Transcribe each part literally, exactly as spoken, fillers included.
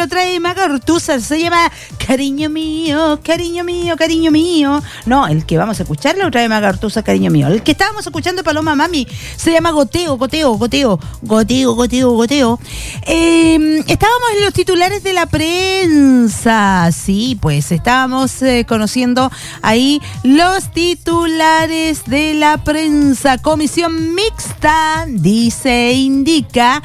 lo trae Maca Ortúzar, se llama Cariño Mío, Cariño Mío, Cariño Mío. No, el que vamos a escuchar lo trae Maca Ortúzar, Cariño Mío. El que estábamos escuchando, Paloma Mami, se llama Goteo, Goteo, Goteo, Goteo, Goteo, Goteo. Eh, estábamos en los titulares de la prensa, sí, pues estábamos eh, conociendo ahí los titulares de la prensa. Comisión mixta, dice, indica,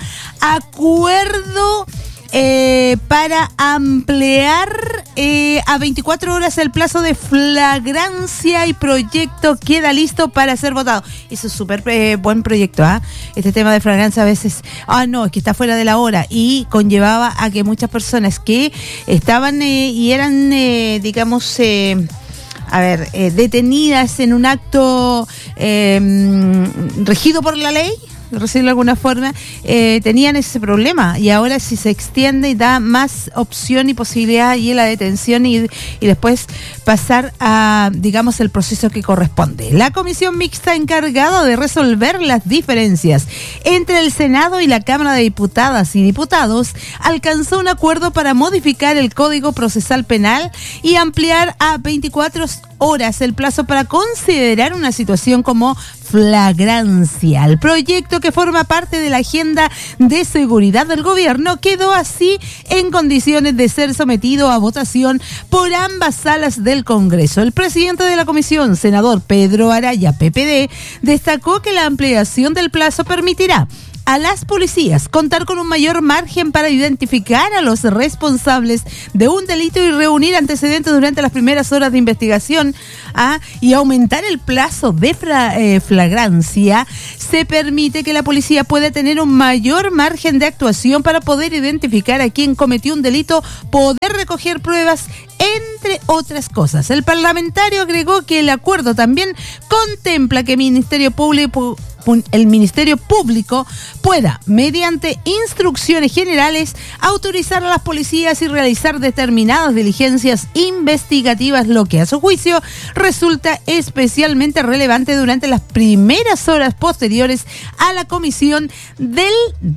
acuerdo Eh, para ampliar eh, a veinticuatro horas el plazo de flagrancia y proyecto queda listo para ser votado. Eso es súper eh, buen proyecto, ¿ah? ¿eh? Este tema de flagrancia a veces, ah no, es que está fuera de la hora, y conllevaba a que muchas personas que estaban eh, y eran, eh, digamos, eh, a ver, eh, detenidas en un acto eh, regido por la ley, decirlo de alguna forma, eh, tenían ese problema, y ahora si se extiende y da más opción y posibilidad y la detención y, y después pasar a, digamos, el proceso que corresponde. La comisión mixta encargada de resolver las diferencias entre el Senado y la Cámara de Diputadas y Diputados alcanzó un acuerdo para modificar el Código Procesal Penal y ampliar a veinticuatro horas el plazo para considerar una situación como flagrancia. El proyecto, que forma parte de la agenda de seguridad del gobierno, quedó así en condiciones de ser sometido a votación por ambas salas del Congreso. El presidente de la comisión, senador Pedro Araya, P P D, destacó que la ampliación del plazo permitirá a las policías contar con un mayor margen para identificar a los responsables de un delito y reunir antecedentes durante las primeras horas de investigación, ¿ah? y aumentar el plazo de fra, eh, flagrancia. Se permite que la policía pueda tener un mayor margen de actuación para poder identificar a quien cometió un delito, poder recoger pruebas, entre otras cosas. El parlamentario agregó que el acuerdo también contempla que el Ministerio Público el Ministerio Público pueda, mediante instrucciones generales, autorizar a las policías y realizar determinadas diligencias investigativas, lo que a su juicio resulta especialmente relevante durante las primeras horas posteriores a la comisión del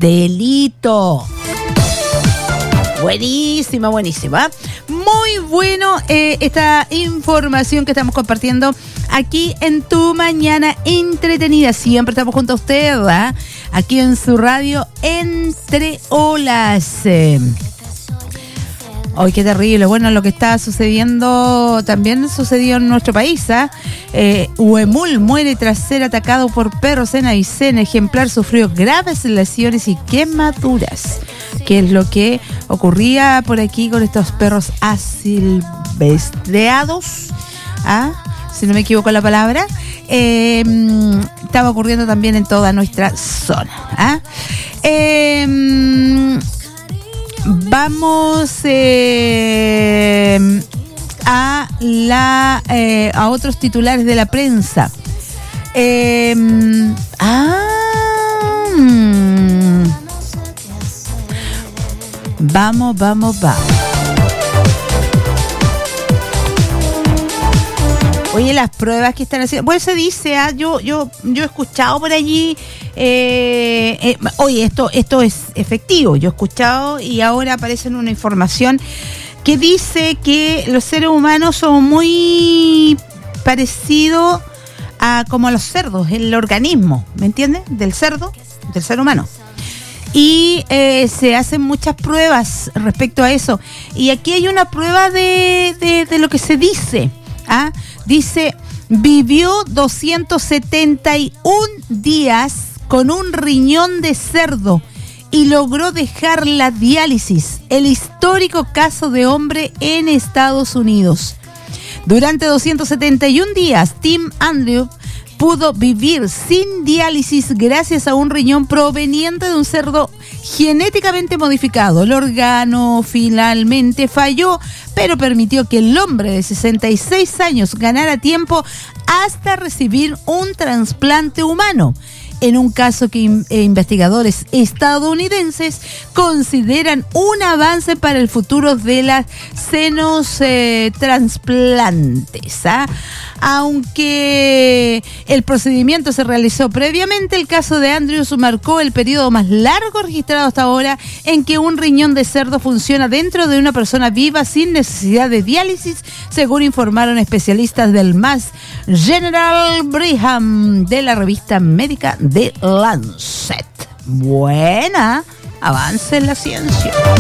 delito. Buenísima, buenísima. Muy bueno eh, esta información que estamos compartiendo aquí en Tu Mañana Entretenida. Siempre estamos junto a usted, ¿verdad? Aquí en su radio Entre Olas. Eh, Ay, qué terrible. Bueno, lo que está sucediendo también sucedió en nuestro país, ¿eh? Eh, Huemul muere tras ser atacado por perros en Aysén. Ejemplar sufrió graves lesiones y quemaduras. ¿Qué es lo que ocurría por aquí con estos perros asilvestreados? ¿Ah? Si no me equivoco la palabra. Eh, estaba ocurriendo también en toda nuestra zona. ¿Ah? Eh, Vamos eh, a la eh, a otros titulares de la prensa. Eh, ah, vamos, vamos, vamos. Oye, las pruebas que están haciendo, pues se dice, ah, yo, yo, yo he escuchado por allí, eh, eh, oye, esto, esto es efectivo, yo he escuchado y ahora aparece en una información que dice que los seres humanos son muy parecidos a como a los cerdos, el organismo, ¿me entiendes? Del cerdo, del ser humano. Y eh, se hacen muchas pruebas respecto a eso. Y aquí hay una prueba de, de, de lo que se dice. ¿Ah? Dice, vivió doscientos setenta y un días con un riñón de cerdo y logró dejar la diálisis. El histórico caso de hombre en Estados Unidos. Durante doscientos setenta y un días, Tim Andrew pudo vivir sin diálisis gracias a un riñón proveniente de un cerdo genéticamente modificado. El órgano finalmente falló, pero permitió que el hombre de sesenta y seis años ganara tiempo hasta recibir un trasplante humano. En un caso que in- eh, investigadores estadounidenses consideran un avance para el futuro de las senos eh, trasplantes. ¿ah? Aunque el procedimiento se realizó previamente, el caso de Andrews marcó el periodo más largo registrado hasta ahora en que un riñón de cerdo funciona dentro de una persona viva sin necesidad de diálisis, según informaron especialistas del Mass General Brigham de la revista médica The Lancet. Buena, avance en la ciencia.